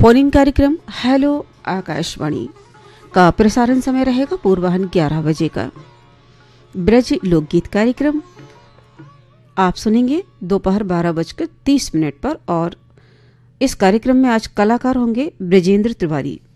Phone in कार्यक्रम hello Akashvani का प्रसारण समय रहेगा पूर्वाह्न 11 बजे का। ब्रज लोकगीत कार्यक्रम आप सुनेंगे दोपहर 12:30 पर और इस कार्यक्रम में आज कलाकार होंगे ब्रजेंद्र तिवारी।